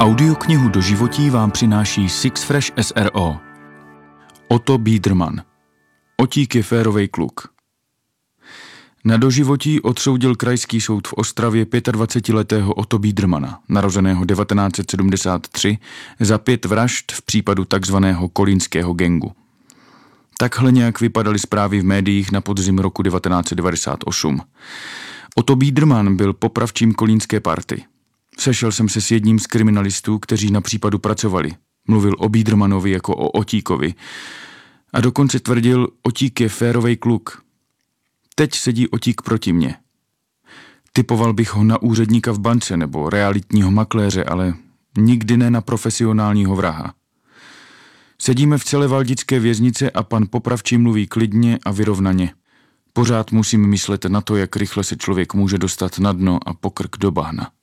Audioknihu do životí vám přináší Six Fresh SRO. Otto Biedermann. Otík je férovej kluk. Na doživotí odsoudil Krajský soud v Ostravě 25letého Otto Biedermanna, narozeného 1973, za 5 vražd v případu takzvaného kolínského gangu. Takhle nějak vypadaly zprávy v médiích na podzim roku 1998. Otto Biedermann byl popravčím kolínské party. Sešel jsem se s jedním z kriminalistů, kteří na případu pracovali. Mluvil o Biedermannovi jako o Otíkovi a dokonce tvrdil, Otík je férovej kluk. Teď sedí Otík proti mně. Typoval bych ho na úředníka v bance nebo realitního makléře, ale nikdy ne na profesionálního vraha. Sedíme v celé valdické věznice a pan popravčí mluví klidně a vyrovnaně. Pořád musím myslet na to, jak rychle se člověk může dostat na dno a po krk do bahna.